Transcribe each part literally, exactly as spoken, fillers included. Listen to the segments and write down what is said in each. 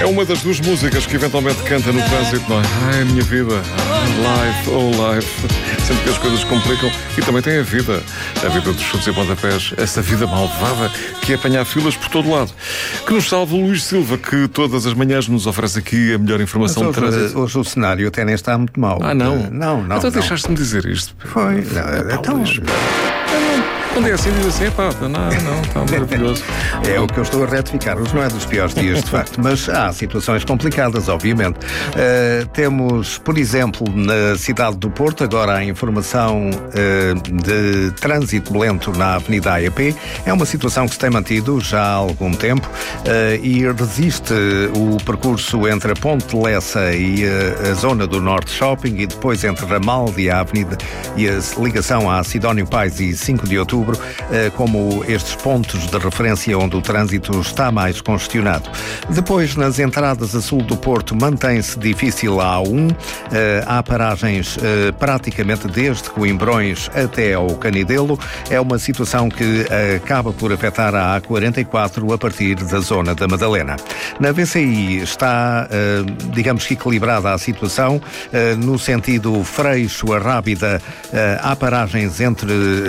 É uma das duas músicas que eventualmente canta no trânsito, não é? Ai, minha vida, life, oh life. Sempre que as coisas complicam. E também tem a vida, a vida dos chutes e pontapés, essa vida malvada que é apanhar filas por todo lado. Que nos salve o Luís Silva, que todas as manhãs nos oferece aqui a melhor informação hoje, de trânsito. Hoje o cenário até nem está muito mau. Ah, não? Uh, não, não. Então não. deixaste-me dizer isto. Foi. Não, então... Quando é assim, diz assim, pá, não, não, está maravilhoso. É o que eu estou a retificar. Hoje não é dos piores dias, de facto, mas há situações complicadas, obviamente. Uh, temos, por exemplo, na cidade do Porto, agora a informação uh, de trânsito lento na Avenida A E P. É uma situação que se tem mantido já há algum tempo uh, e resiste o percurso entre a Ponte de Lessa e uh, a zona do Norte Shopping e depois entre Ramalde e a Avenida e a ligação à Sidónio Pais e cinco de outubro, como estes pontos de referência onde o trânsito está mais congestionado. Depois, nas entradas a sul do Porto, mantém-se difícil a A um. Há paragens praticamente desde Coimbrões até ao Canidelo. É uma situação que acaba por afetar a A quarenta e quatro a partir da zona da Madalena. Na V C I está, digamos que equilibrada a situação. No sentido Freixo a Rábida, há paragens entre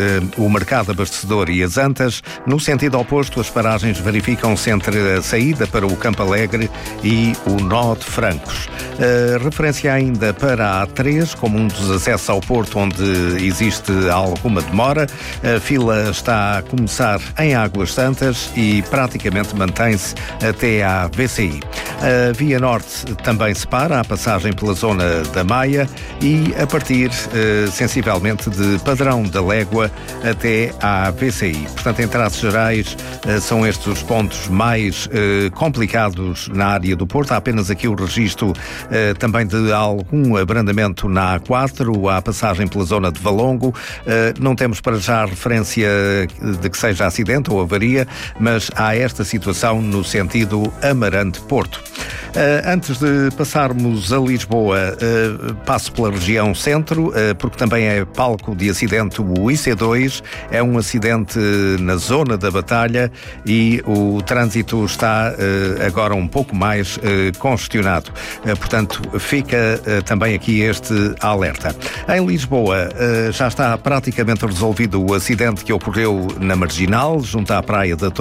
o mercado abastecedor e as Antas. No sentido oposto, as paragens verificam-se entre a saída para o Campo Alegre e o nó de Francos. Uh, referência ainda para a A três, como um dos acessos ao Porto, onde existe alguma demora. A fila está a começar em Águas Santas e praticamente mantém-se até à V C I. A Via Norte também se para, a passagem pela zona da Maia e a partir, uh, sensivelmente, de Padrão da Légua até à V C I. Portanto, em traços gerais, uh, são estes os pontos mais uh, complicados na área do Porto. Há apenas aqui o registro uh, também de algum abrandamento na A quatro, à passagem pela zona de Valongo. Uh, não temos para já referência de que seja acidente ou avaria, mas há esta situação no sentido Amarante-Porto. Uh, antes de passarmos a Lisboa, uh, passo pela região centro, uh, porque também é palco de acidente o I C dois. É um acidente na zona da Batalha e o trânsito está uh, agora um pouco mais uh, congestionado. Uh, portanto, fica uh, também aqui este alerta. Em Lisboa, uh, já está praticamente resolvido o acidente que ocorreu na Marginal, junto à Praia da Torre.